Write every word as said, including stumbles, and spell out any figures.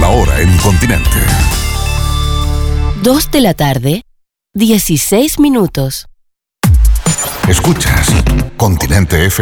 La hora en Continente. Dos de la tarde, dieciséis minutos. Escuchas Continente F